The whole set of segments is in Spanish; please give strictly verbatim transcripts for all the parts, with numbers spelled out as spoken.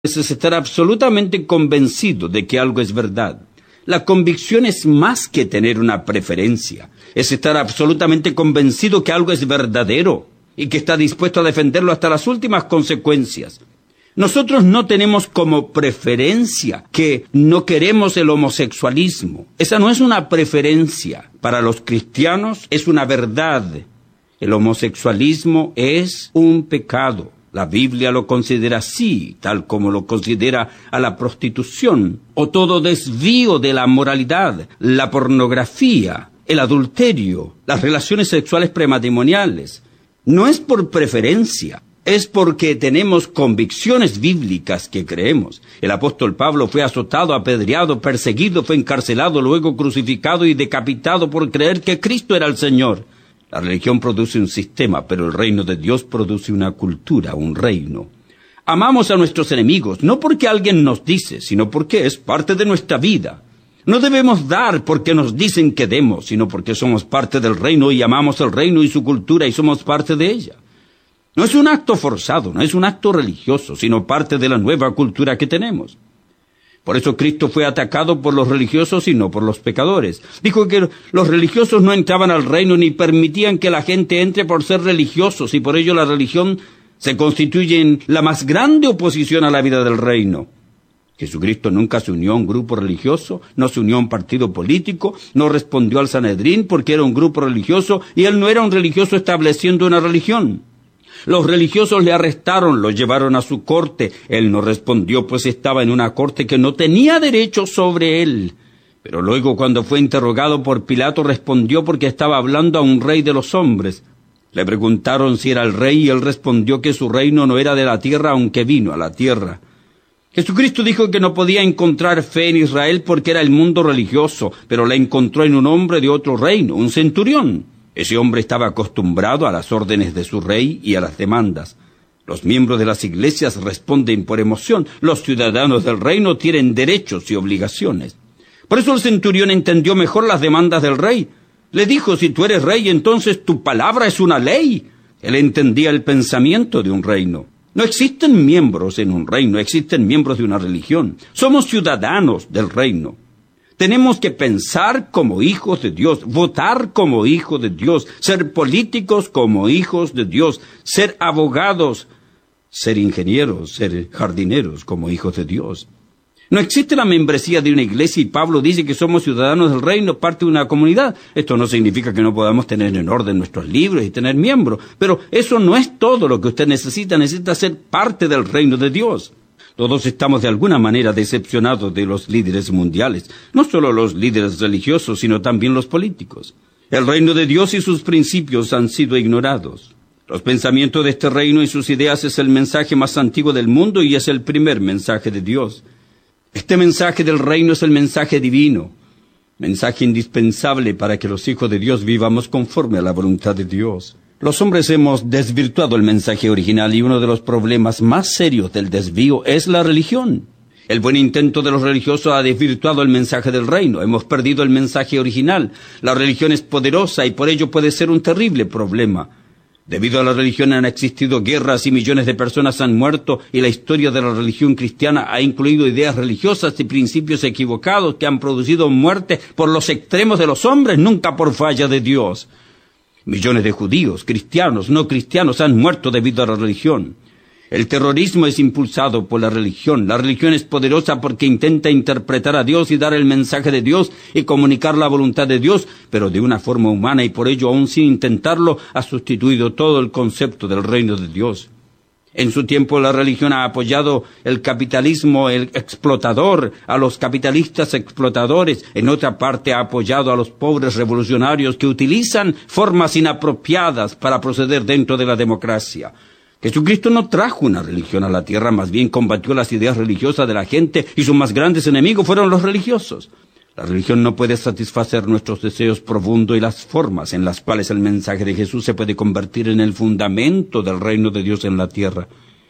es estar absolutamente convencido de que algo es verdad. La convicción es más que tener una preferencia. Es estar absolutamente convencido que algo es verdadero y que está dispuesto a defenderlo hasta las últimas consecuencias. Nosotros no tenemos como preferencia que no queremos el homosexualismo. Esa no es una preferencia. Para los cristianos es una verdad. El homosexualismo es un pecado. La Biblia lo considera así, tal como lo considera a la prostitución, o todo desvío de la moralidad, la pornografía, el adulterio, las relaciones sexuales prematrimoniales. No es por preferencia, es porque tenemos convicciones bíblicas que creemos. El apóstol Pablo fue azotado, apedreado, perseguido, fue encarcelado, luego crucificado y decapitado por creer que Cristo era el Señor. La religión produce un sistema, pero el reino de Dios produce una cultura, un reino. Amamos a nuestros enemigos, no porque alguien nos dice, sino porque es parte de nuestra vida. No debemos dar porque nos dicen que demos, sino porque somos parte del reino y amamos el reino y su cultura y somos parte de ella. No es un acto forzado, no es un acto religioso, sino parte de la nueva cultura que tenemos. Por eso Cristo fue atacado por los religiosos y no por los pecadores. Dijo que los religiosos no entraban al reino ni permitían que la gente entre por ser religiosos, y por ello la religión se constituye en la más grande oposición a la vida del reino. Jesucristo nunca se unió a un grupo religioso, no se unió a un partido político, no respondió al Sanedrín porque era un grupo religioso y él no era un religioso estableciendo una religión. Los religiosos le arrestaron, lo llevaron a su corte. Él no respondió, pues estaba en una corte que no tenía derecho sobre él. Pero luego, cuando fue interrogado por Pilato, respondió porque estaba hablando a un rey de los hombres. Le preguntaron si era el rey y él respondió que su reino no era de la tierra, aunque vino a la tierra. Jesucristo dijo que no podía encontrar fe en Israel porque era el mundo religioso, pero la encontró en un hombre de otro reino, un centurión. Ese hombre estaba acostumbrado a las órdenes de su rey y a las demandas. Los miembros de las iglesias responden por emoción. Los ciudadanos del reino tienen derechos y obligaciones. Por eso el centurión entendió mejor las demandas del rey. Le dijo, si tú eres rey, entonces tu palabra es una ley. Él entendía el pensamiento de un reino. No existen miembros en un reino, existen miembros de una religión. Somos ciudadanos del reino. Tenemos que pensar como hijos de Dios, votar como hijos de Dios, ser políticos como hijos de Dios, ser abogados, ser ingenieros, ser jardineros como hijos de Dios. No existe la membresía de una iglesia y Pablo dice que somos ciudadanos del reino, parte de una comunidad. Esto no significa que no podamos tener en orden nuestros libros y tener miembros, pero eso no es todo lo que usted necesita, necesita ser parte del reino de Dios. Todos estamos de alguna manera decepcionados de los líderes mundiales, no solo los líderes religiosos, sino también los políticos. El reino de Dios y sus principios han sido ignorados. Los pensamientos de este reino y sus ideas es el mensaje más antiguo del mundo y es el primer mensaje de Dios. Este mensaje del reino es el mensaje divino, mensaje indispensable para que los hijos de Dios vivamos conforme a la voluntad de Dios. Los hombres hemos desvirtuado el mensaje original y uno de los problemas más serios del desvío es la religión. El buen intento de los religiosos ha desvirtuado el mensaje del reino. Hemos perdido el mensaje original. La religión es poderosa y por ello puede ser un terrible problema. Debido a la religión han existido guerras y millones de personas han muerto y la historia de la religión cristiana ha incluido ideas religiosas y principios equivocados que han producido muerte por los extremos de los hombres, nunca por falla de Dios. Millones de judíos, cristianos, no cristianos han muerto debido a la religión. El terrorismo es impulsado por la religión. La religión es poderosa porque intenta interpretar a Dios y dar el mensaje de Dios y comunicar la voluntad de Dios, pero de una forma humana y por ello, aún sin intentarlo, ha sustituido todo el concepto del reino de Dios. En su tiempo la religión ha apoyado el capitalismo el explotador, a los capitalistas explotadores. En otra parte ha apoyado a los pobres revolucionarios que utilizan formas inapropiadas para proceder dentro de la democracia. Jesucristo no trajo una religión a la tierra, más bien combatió las ideas religiosas de la gente y sus más grandes enemigos fueron los religiosos. La religión no puede satisfacer nuestros deseos profundos y las formas en las cuales el mensaje de Jesús se puede convertir en el fundamento del reino de Dios en la tierra.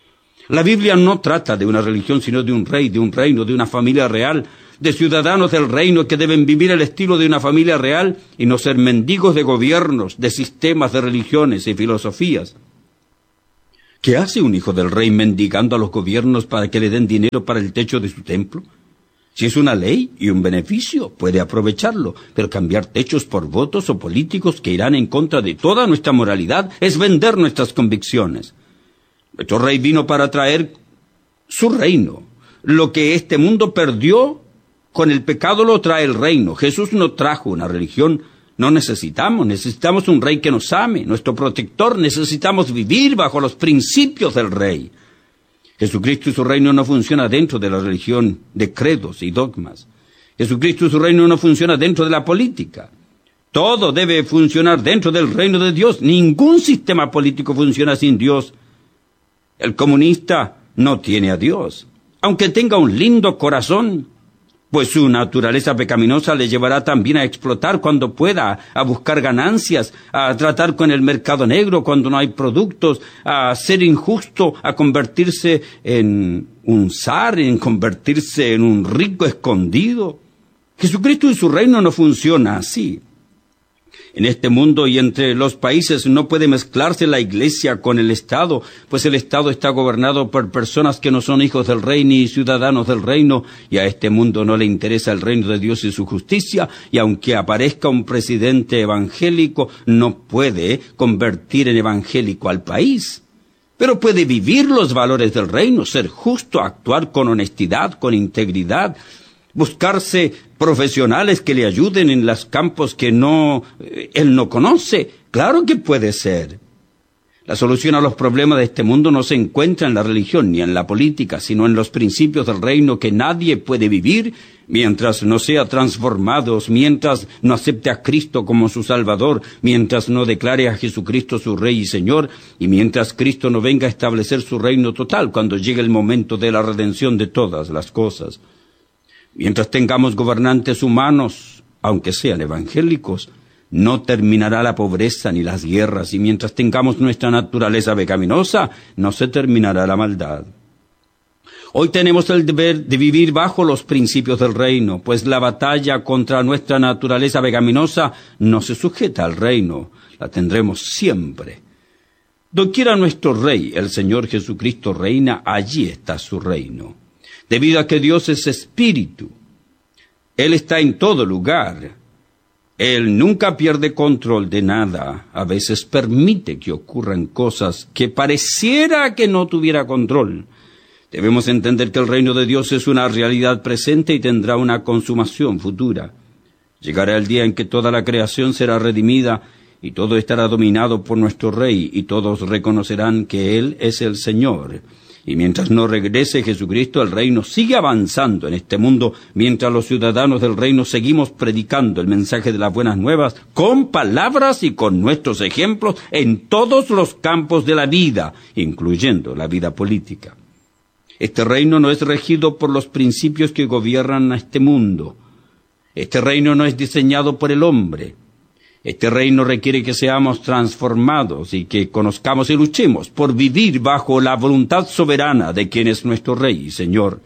La Biblia no trata de una religión, sino de un rey, de un reino, de una familia real, de ciudadanos del reino que deben vivir el estilo de una familia real y no ser mendigos de gobiernos, de sistemas, de religiones y filosofías. ¿Qué hace un hijo del rey mendigando a los gobiernos para que le den dinero para el techo de su templo? Si es una ley y un beneficio, puede aprovecharlo, pero cambiar techos por votos o políticos que irán en contra de toda nuestra moralidad es vender nuestras convicciones. Nuestro rey vino para traer su reino. Lo que este mundo perdió con el pecado lo trae el reino. Jesús no trajo una religión. No necesitamos, necesitamos un rey que nos ame, nuestro protector. Necesitamos vivir bajo los principios del rey. Jesucristo y su reino no funciona dentro de la religión de credos y dogmas. Jesucristo y su reino no funciona dentro de la política. Todo debe funcionar dentro del reino de Dios. Ningún sistema político funciona sin Dios. El comunista no tiene a Dios, aunque tenga un lindo corazón, pues su naturaleza pecaminosa le llevará también a explotar cuando pueda, a buscar ganancias, a tratar con el mercado negro cuando no hay productos, a ser injusto, a convertirse en un zar, en convertirse en un rico escondido. Jesucristo y su reino no funciona así. En este mundo y entre los países no puede mezclarse la iglesia con el Estado, pues el Estado está gobernado por personas que no son hijos del rey ni ciudadanos del reino, y a este mundo no le interesa el reino de Dios y su justicia, y aunque aparezca un presidente evangélico, no puede convertir en evangélico al país. Pero puede vivir los valores del reino, ser justo, actuar con honestidad, con integridad, buscarse profesionales que le ayuden en los campos que no, él no conoce. Claro que puede ser. La solución a los problemas de este mundo no se encuentra en la religión ni en la política, sino en los principios del reino que nadie puede vivir mientras no sea transformado, mientras no acepte a Cristo como su Salvador, mientras no declare a Jesucristo su Rey y Señor, y mientras Cristo no venga a establecer su reino total cuando llegue el momento de la redención de todas las cosas. Mientras tengamos gobernantes humanos, aunque sean evangélicos, no terminará la pobreza ni las guerras, y mientras tengamos nuestra naturaleza pecaminosa, no se terminará la maldad. Hoy tenemos el deber de vivir bajo los principios del reino, pues la batalla contra nuestra naturaleza pecaminosa no se sujeta al reino, la tendremos siempre. Doquiera nuestro Rey, el Señor Jesucristo, reina, allí está su reino. Debido a que Dios es espíritu, Él está en todo lugar. Él nunca pierde control de nada. A veces permite que ocurran cosas que pareciera que no tuviera control. Debemos entender que el reino de Dios es una realidad presente y tendrá una consumación futura. Llegará el día en que toda la creación será redimida y todo estará dominado por nuestro Rey, y todos reconocerán que Él es el Señor. Y mientras no regrese Jesucristo, el reino sigue avanzando en este mundo, mientras los ciudadanos del reino seguimos predicando el mensaje de las buenas nuevas con palabras y con nuestros ejemplos en todos los campos de la vida, incluyendo la vida política. Este reino no es regido por los principios que gobiernan a este mundo. Este reino no es diseñado por el hombre. Este reino requiere que seamos transformados y que conozcamos y luchemos por vivir bajo la voluntad soberana de quien es nuestro Rey y Señor.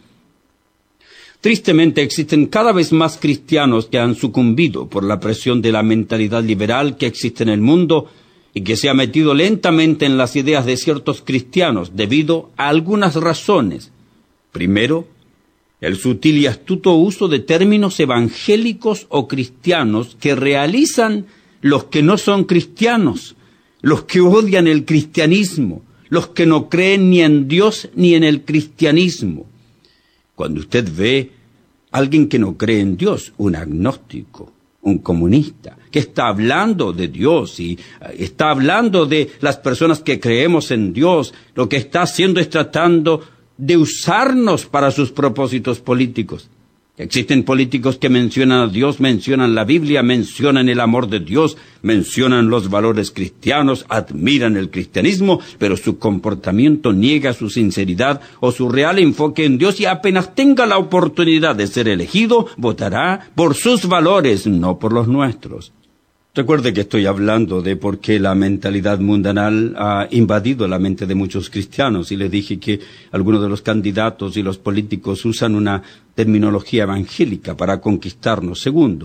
Tristemente existen cada vez más cristianos que han sucumbido por la presión de la mentalidad liberal que existe en el mundo y que se ha metido lentamente en las ideas de ciertos cristianos debido a algunas razones. Primero, el sutil y astuto uso de términos evangélicos o cristianos que realizan los que no son cristianos, los que odian el cristianismo, los que no creen ni en Dios ni en el cristianismo. Cuando usted ve a alguien que no cree en Dios, un agnóstico, un comunista, que está hablando de Dios y está hablando de las personas que creemos en Dios, lo que está haciendo es tratando de usarnos para sus propósitos políticos. Existen políticos que mencionan a Dios, mencionan la Biblia, mencionan el amor de Dios, mencionan los valores cristianos, admiran el cristianismo, pero su comportamiento niega su sinceridad o su real enfoque en Dios, y apenas tenga la oportunidad de ser elegido, votará por sus valores, no por los nuestros. Recuerde que estoy hablando de por qué la mentalidad mundanal ha invadido la mente de muchos cristianos, y les dije que algunos de los candidatos y los políticos usan una terminología evangélica para conquistarnos. Segundo,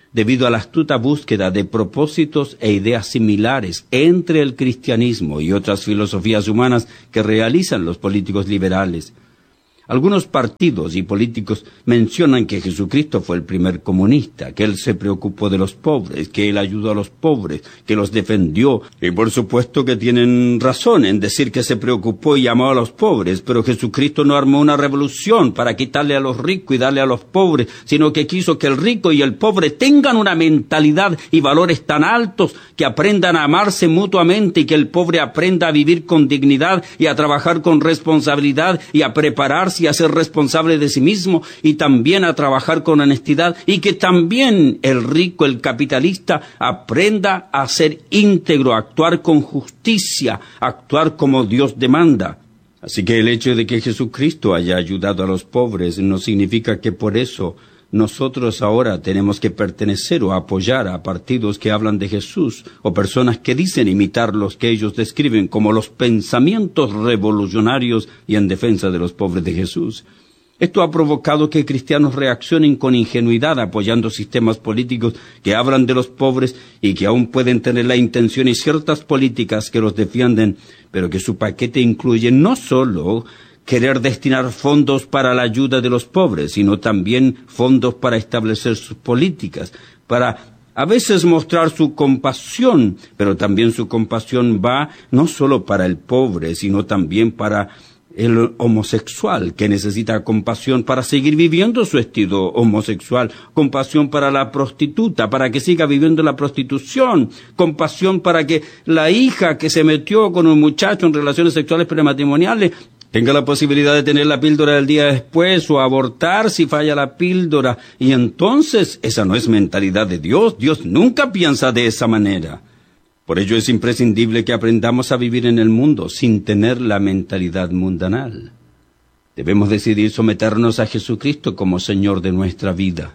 debido a la astuta búsqueda de propósitos e ideas similares entre el cristianismo y otras filosofías humanas que realizan los políticos liberales. Algunos partidos y políticos mencionan que Jesucristo fue el primer comunista, que Él se preocupó de los pobres, que Él ayudó a los pobres, que los defendió, y por supuesto que tienen razón en decir que se preocupó y amó a los pobres, pero Jesucristo no armó una revolución para quitarle a los ricos y darle a los pobres, sino que quiso que el rico y el pobre tengan una mentalidad y valores tan altos que aprendan a amarse mutuamente y que el pobre aprenda a vivir con dignidad y a trabajar con responsabilidad y a prepararse y a ser responsable de sí mismo y también a trabajar con honestidad, y que también el rico, el capitalista, aprenda a ser íntegro, a actuar con justicia, a actuar como Dios demanda. Así que el hecho de que Jesucristo haya ayudado a los pobres no significa que por eso nosotros ahora tenemos que pertenecer o apoyar a partidos que hablan de Jesús o personas que dicen imitar los que ellos describen como los pensamientos revolucionarios y en defensa de los pobres de Jesús. Esto ha provocado que cristianos reaccionen con ingenuidad apoyando sistemas políticos que hablan de los pobres y que aún pueden tener la intención y ciertas políticas que los defienden, pero que su paquete incluye no solo querer destinar fondos para la ayuda de los pobres, sino también fondos para establecer sus políticas, para a veces mostrar su compasión, pero también su compasión va no solo para el pobre, sino también para el homosexual, que necesita compasión para seguir viviendo su estilo homosexual, compasión para la prostituta, para que siga viviendo la prostitución, compasión para que la hija que se metió con un muchacho en relaciones sexuales prematrimoniales tenga la posibilidad de tener la píldora del día después o abortar si falla la píldora. Y entonces, esa no es mentalidad de Dios. Dios nunca piensa de esa manera. Por ello es imprescindible que aprendamos a vivir en el mundo sin tener la mentalidad mundanal. Debemos decidir someternos a Jesucristo como Señor de nuestra vida.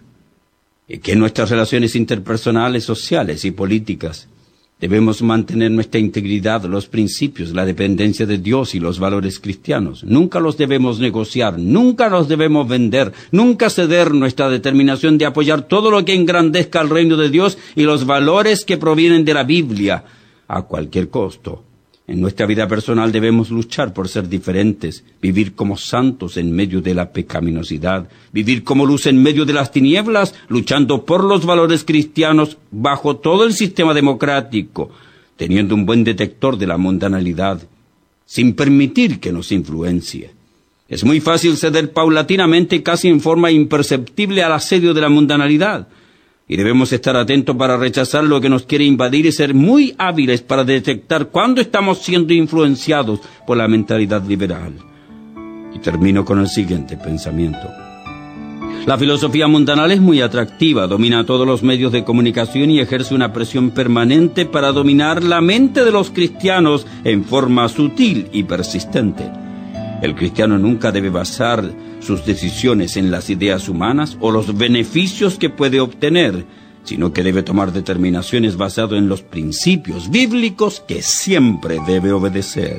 Y que en nuestras relaciones interpersonales, sociales y políticas debemos mantener nuestra integridad, los principios, la dependencia de Dios y los valores cristianos. Nunca los debemos negociar, nunca los debemos vender, nunca ceder nuestra determinación de apoyar todo lo que engrandezca el reino de Dios y los valores que provienen de la Biblia a cualquier costo. En nuestra vida personal debemos luchar por ser diferentes, vivir como santos en medio de la pecaminosidad, vivir como luz en medio de las tinieblas, luchando por los valores cristianos bajo todo el sistema democrático, teniendo un buen detector de la mundanalidad, sin permitir que nos influencie. Es muy fácil ceder paulatinamente, casi en forma imperceptible, al asedio de la mundanalidad. Y debemos estar atentos para rechazar lo que nos quiere invadir y ser muy hábiles para detectar cuándo estamos siendo influenciados por la mentalidad liberal. Y termino con el siguiente pensamiento. La filosofía mundanal es muy atractiva, domina todos los medios de comunicación y ejerce una presión permanente para dominar la mente de los cristianos en forma sutil y persistente. El cristiano nunca debe basar sus decisiones en las ideas humanas o los beneficios que puede obtener, sino que debe tomar determinaciones basadas en los principios bíblicos que siempre debe obedecer.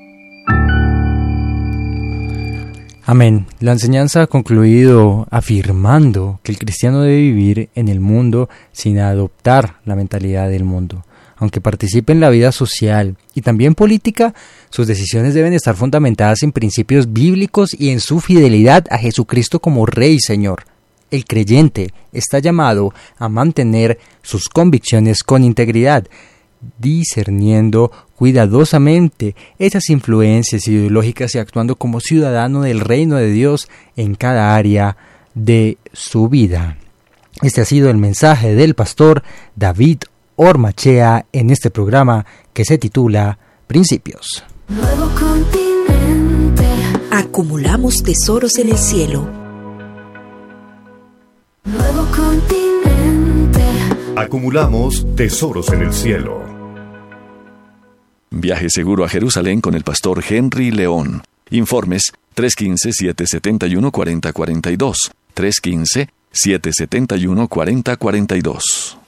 Amén. La enseñanza ha concluido afirmando que el cristiano debe vivir en el mundo sin adoptar la mentalidad del mundo. Aunque participe en la vida social y también política, sus decisiones deben estar fundamentadas en principios bíblicos y en su fidelidad a Jesucristo como Rey y Señor. El creyente está llamado a mantener sus convicciones con integridad, discerniendo cuidadosamente esas influencias ideológicas y actuando como ciudadano del reino de Dios en cada área de su vida. Este ha sido el mensaje del pastor David Ormachea en este programa que se titula Principios. Nuevo continente. Acumulamos tesoros en el cielo. Nuevo continente. Acumulamos tesoros en el cielo. Viaje seguro a Jerusalén con el pastor Henry León. Informes tres uno cinco, siete siete uno, cuatro cero cuatro dos. tres uno cinco, siete siete uno, cuatro cero cuatro dos.